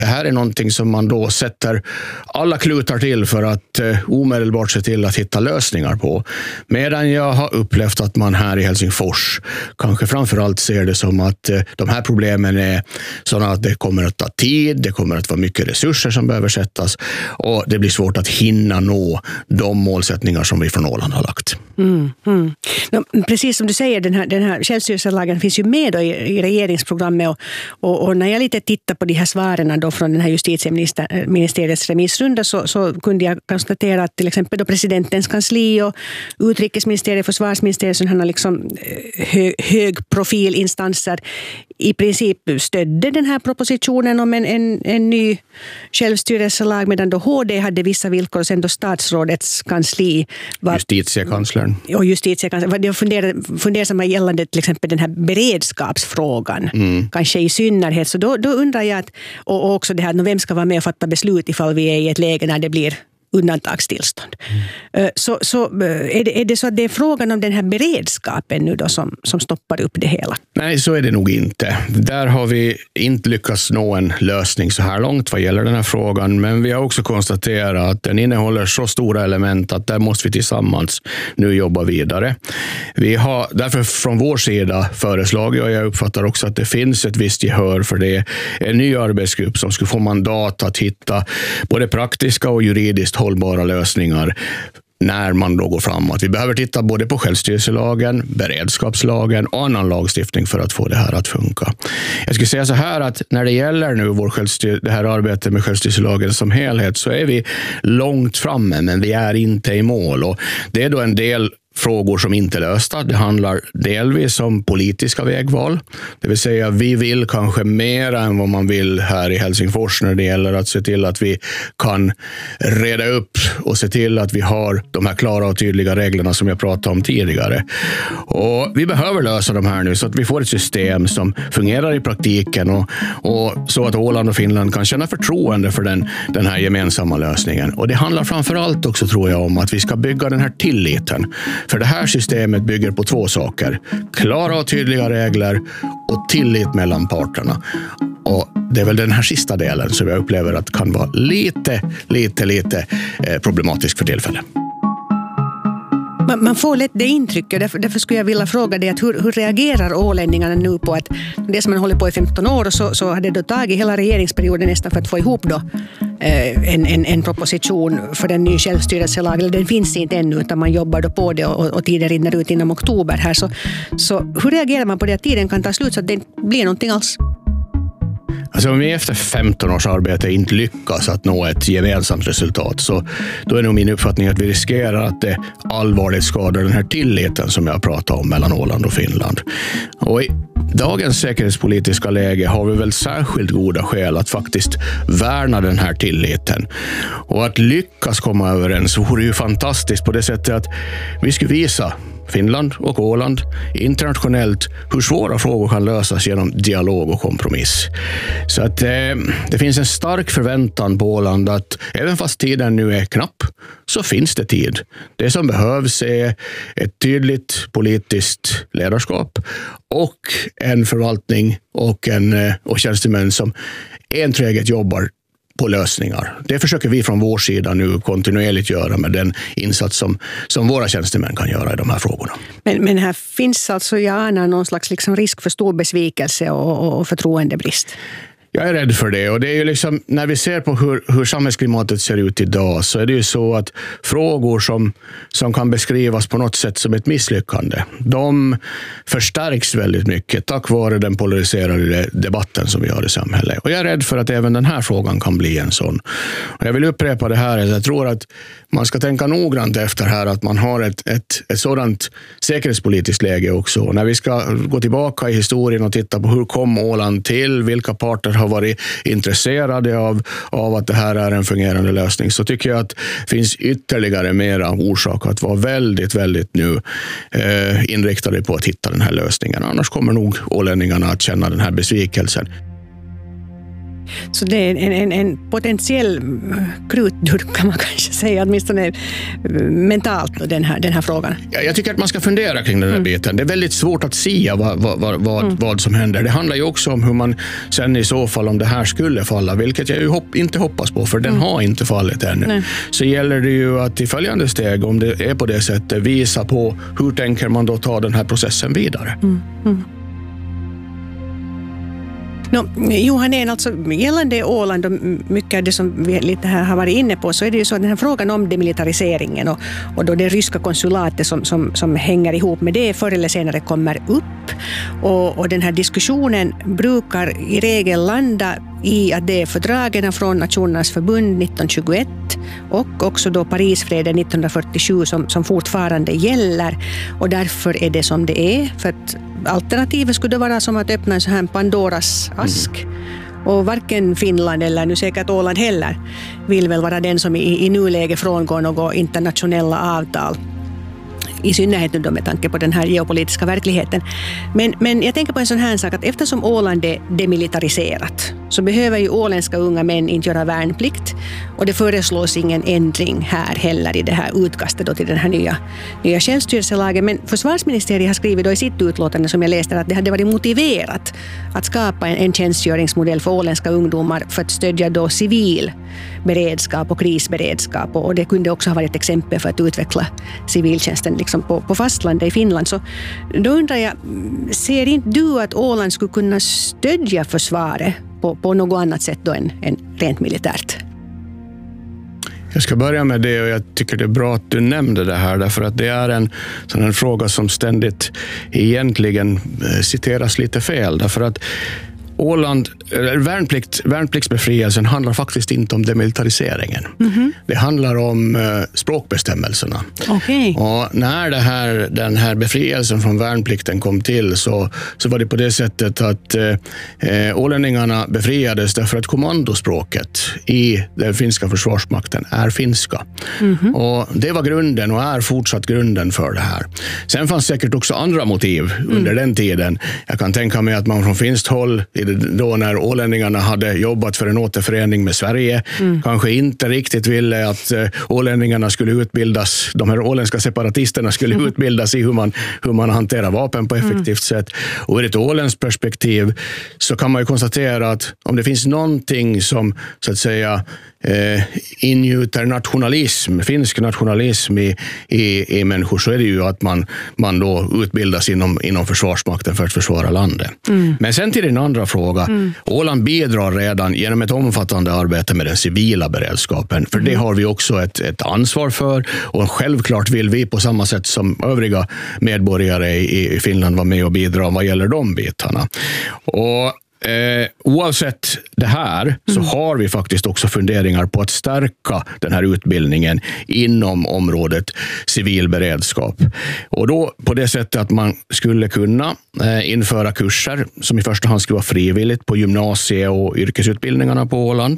Det här är någonting som man då sätter alla klutar till för att omedelbart se till att hitta lösningar på. Medan jag har upplevt att man här i Helsingfors kanske framförallt ser det som att de här problemen är sådana att det kommer att ta tid, det kommer att vara mycket resurser som behöver sättas och det blir svårt att hinna nå de målsättningar som vi från Åland har lagt. Precis som du säger, den här självstyrelselagen finns ju med då i regeringsprogrammet och när jag lite tittar på de här svaren då från den här justitieministeriets remissrunda så kunde jag konstatera att till exempel då presidentens kansli och utrikesministeriet, försvarsministeriet, sådana liksom högprofilinstanser i princip stödde den här propositionen om en ny självstyrelselag, medan då HD hade vissa villkor och sen då statsrådets kansli justitiekanslern var fundersamma gällande till exempel den här beredskapsfrågan kanske i synnerhet. Så då undrar jag och också det här, vem ska vara med och fatta beslut ifall vi är i ett läge när det blir undantagstillstånd. Så är det så att det är frågan om den här beredskapen nu då som stoppar upp det hela? Nej, så är det nog inte. Där har vi inte lyckats nå en lösning så här långt vad gäller den här frågan, men vi har också konstaterat att den innehåller så stora element att där måste vi tillsammans nu jobba vidare. Vi har därför från vår sida föreslagit, och jag uppfattar också att det finns ett visst gehör för det, en ny arbetsgrupp som skulle få mandat att hitta både praktiska och juridiskt hållbara lösningar när man då går framåt. Vi behöver titta både på självstyrelselagen, beredskapslagen och annan lagstiftning för att få det här att funka. Jag skulle säga så här att när det gäller nu det här arbetet med självstyrelselagen som helhet så är vi långt framme, men vi är inte i mål. Och det är då en del frågor som inte är lösta. Det handlar delvis om politiska vägval. Det vill säga vi vill kanske mer än vad man vill här i Helsingfors när det gäller att se till att vi kan reda upp och se till att vi har de här klara och tydliga reglerna som jag pratade om tidigare. Och vi behöver lösa de här nu så att vi får ett system som fungerar i praktiken och så att Åland och Finland kan känna förtroende för den här gemensamma lösningen. Och det handlar framförallt också, tror jag, om att vi ska bygga den här tilliten. För det här systemet bygger på två saker. Klara och tydliga regler och tillit mellan parterna. Och det är väl den här sista delen som jag upplever att kan vara lite problematisk för tillfället. Man får lätt det intrycket, därför skulle jag vilja fråga dig att hur reagerar ålänningarna nu på att det som man håller på i 15 år och så hade det tagit hela regeringsperioden nästan för att få ihop då en proposition för den nya självstyrelselagen, eller den finns inte ännu utan man jobbar då på det och tiden rinner ut inom oktober här, så hur reagerar man på det att tiden kan ta slut så att det inte blir någonting alls? Alltså om vi efter 15 års arbete inte lyckas att nå ett gemensamt resultat, så då är nog min uppfattning att vi riskerar att det allvarligt skadar den här tilliten som jag pratar om mellan Åland och Finland. Och i dagens säkerhetspolitiska läge har vi väl särskilt goda skäl att faktiskt värna den här tilliten. Och att lyckas komma överens vore ju fantastiskt på det sättet att vi skulle visa Finland och Åland internationellt hur svåra frågor kan lösas genom dialog och kompromiss. Så att det finns en stark förväntan på Åland att även fast tiden nu är knapp så finns det tid. Det som behövs är ett tydligt politiskt ledarskap och en förvaltning och tjänstemän som enträget jobbar på lösningar. Det försöker vi från vår sida nu kontinuerligt göra med den insats som våra tjänstemän kan göra i de här frågorna. Men här finns alltså, jag anar någon slags liksom risk för stor besvikelse och förtroendebrist. Jag är rädd för det, och det är ju liksom, när vi ser på hur samhällsklimatet ser ut idag, så är det ju så att frågor som kan beskrivas på något sätt som ett misslyckande, de förstärks väldigt mycket tack vare den polariserade debatten som vi har i samhället. Och jag är rädd för att även den här frågan kan bli en sån. Och jag vill upprepa det här, jag tror att man ska tänka noggrant efter här att man har ett sådant säkerhetspolitiskt läge också. Och när vi ska gå tillbaka i historien och titta på hur kom Åland till, vilka parter har varit intresserade av att det här är en fungerande lösning, så tycker jag att det finns ytterligare mera orsak att vara väldigt, väldigt nu inriktade på att hitta den här lösningen. Annars kommer nog ålänningarna att känna den här besvikelsen. Så det är en potentiell krutdurk kan man kanske säga, åtminstone mentalt då, den här frågan. Ja, jag tycker att man ska fundera kring den här biten. Det är väldigt svårt att säga vad som händer. Det handlar ju också om hur man sen i så fall, om det här skulle falla, vilket jag ju inte hoppas på, för den har inte fallit ännu. Nej. Så gäller det ju att i följande steg, om det är på det sättet, visa på hur tänker man då ta den här processen vidare. Johan Ehn, alltså gällande Åland och mycket av det som vi lite här har varit inne på, så är det ju så att den här frågan om demilitariseringen och då det ryska konsulatet som hänger ihop med det förr eller senare kommer upp, och den här diskussionen brukar i regel landa i att det är fördragen från Nationernas förbund 1921 och också då Parisfreden 1947 som fortfarande gäller, och därför är det som det är, för att alternativet skulle vara som att öppna en sån här Pandoras ask. Och varken Finland eller nu säkert Åland heller vill väl vara den som i nuläge frångår några internationella avtal. I synnerhet då med tanke på den här geopolitiska verkligheten. Men jag tänker på en sån här sak, att eftersom Åland är demilitariserat så behöver ju åländska unga män inte göra värnplikt, och det föreslås ingen ändring här heller i det här utkastet då till den här nya självstyrelselagen. Men försvarsministeriet har skrivit då i sitt utlåtande som jag läste att det hade varit motiverat att skapa en tjänstgöringsmodell för åländska ungdomar för att stödja då civil beredskap och krisberedskap, och det kunde också ha varit ett exempel för att utveckla civiltjänsten liksom på fastlandet i Finland. Så då undrar jag, ser inte du att Åland skulle kunna stödja försvaret på något annat sätt då än rent militärt? Jag ska börja med det, och jag tycker det är bra att du nämnde det här, därför att det är en sån fråga som ständigt egentligen citeras lite fel, därför att värnpliktsbefrielsen handlar faktiskt inte om demilitariseringen. Det handlar om språkbestämmelserna. Okay. Och när den här befrielsen från värnplikten kom till så var det på det sättet att ålänningarna befriades därför att kommandospråket i den finska försvarsmakten är finska. Och det var grunden och är fortsatt grunden för det här. Sen fanns säkert också andra motiv under den tiden. Jag kan tänka mig att man från finskt håll då när ålänningarna hade jobbat för en återförening med Sverige kanske inte riktigt ville att ålänningarna skulle utbildas, de här åländska separatisterna skulle utbildas i hur man hanterar vapen på effektivt sätt. Och ur ett åländskt perspektiv så kan man ju konstatera att om det finns någonting som så att säga ingjuter nationalism, finsk nationalism i människor, så är det ju att man då utbildas inom försvarsmakten för att försvara landet. Men sen till den andra frågan. Åland bidrar redan genom ett omfattande arbete med den civila beredskapen, för det har vi också ett ansvar för, och självklart vill vi på samma sätt som övriga medborgare i Finland vara med och bidra vad gäller de bitarna. Och oavsett det här så har vi faktiskt också funderingar på att stärka den här utbildningen inom området civil beredskap. Och då på det sättet att man skulle kunna införa kurser som i första hand skulle vara frivilligt på gymnasie- och yrkesutbildningarna på Åland.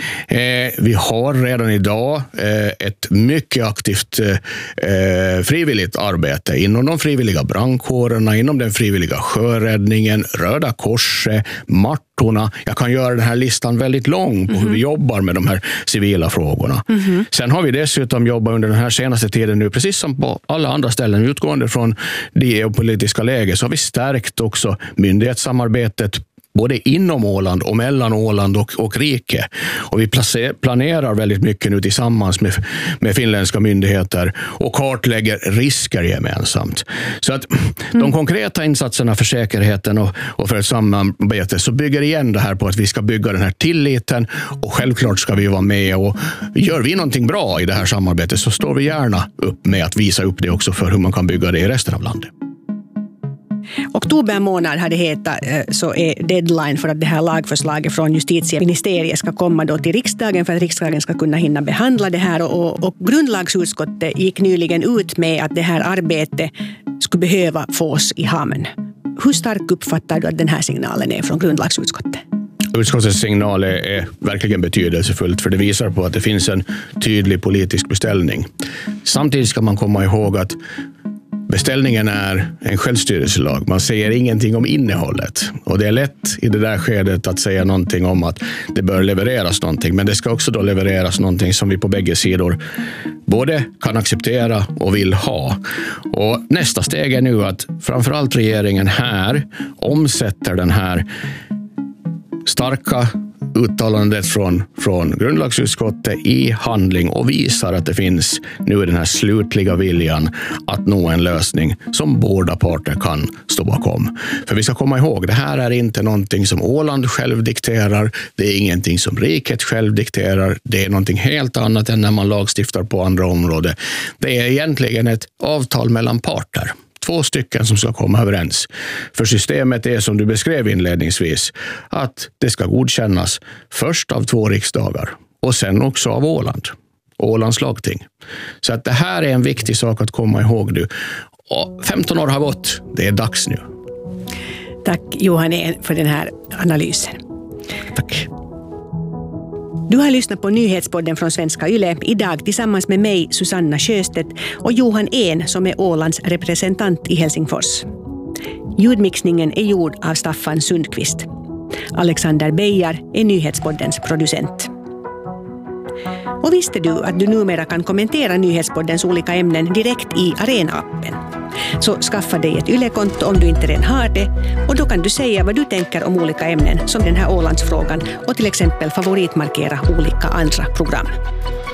Vi har redan idag ett mycket aktivt frivilligt arbete inom de frivilliga brandkårerna, inom den frivilliga sjöräddningen, Röda Korset, Martorna. Jag kan göra den här listan väldigt lång på hur vi jobbar med de här civila frågorna. Sen har vi dessutom jobbat under den här senaste tiden nu, precis som på alla andra ställen, utgående från det geopolitiska läget, så har vi stärkt också myndighetssamarbetet både inom Åland och mellan Åland och rike. Och vi planerar väldigt mycket nu tillsammans med finländska myndigheter och kartlägger risker gemensamt. Så att de konkreta insatserna för säkerheten och för ett samarbete så bygger igen det här på att vi ska bygga den här tilliten, och självklart ska vi vara med, och gör vi någonting bra i det här samarbetet så står vi gärna upp med att visa upp det också för hur man kan bygga det i resten av landet. Oktober månad hade hetat, så är deadline för att det här lagförslaget från justitieministeriet ska komma då till riksdagen för att riksdagen ska kunna hinna behandla det här, och grundlagsutskottet gick nyligen ut med att det här arbetet skulle behöva fås i hamn. Hur stark uppfattar du att den här signalen är från grundlagsutskottet? Utskottets signal är verkligen betydelsefullt, för det visar på att det finns en tydlig politisk beställning. Samtidigt ska man komma ihåg att Beställningen är en självstyrelselag. Man säger ingenting om innehållet. Och det är lätt i det där skedet att säga någonting om att det bör levereras någonting. Men det ska också då levereras någonting som vi på bägge sidor både kan acceptera och vill ha. Och nästa steg är nu att framförallt regeringen här omsätter den här starka uttalandet från grundlagsutskottet i handling och visar att det finns nu den här slutliga viljan att nå en lösning som båda parter kan stå bakom. För vi ska komma ihåg, det här är inte någonting som Åland själv dikterar, det är ingenting som riket själv dikterar, det är någonting helt annat än när man lagstiftar på andra områden. Det är egentligen ett avtal mellan parter. 2 stycken som ska komma överens. För systemet är som du beskrev inledningsvis att det ska godkännas först av 2 riksdagar och sen också av Ålands lagting. Så att det här är en viktig sak att komma ihåg nu. Och 15 år har gått, det är dags nu. Tack Johan Ehn för den här analysen. Tack. Du har lyssnat på nyhetspodden från Svenska Yle idag tillsammans med mig, Susanna Sjöstedt, och Johan Ehn som är Ålands representant i Helsingfors. Ljudmixningen är gjord av Staffan Sundqvist. Alexander Beijar är nyhetspoddens producent. Och visste du att du numera kan kommentera nyhetspoddens olika ämnen direkt i Arena-appen? Så skaffa dig ett Yle-konto om du inte redan har det, och då kan du säga vad du tänker om olika ämnen som den här Ålandsfrågan och till exempel favoritmarkera olika andra program.